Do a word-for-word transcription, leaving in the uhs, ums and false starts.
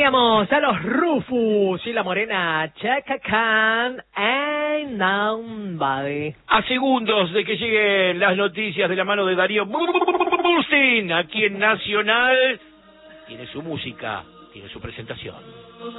teníamos a los Rufus y la morena Chaka Khan and Nobody. A segundos de que lleguen las noticias de la mano de Darío Bustin, aquí en Nacional, tiene su música, tiene su presentación.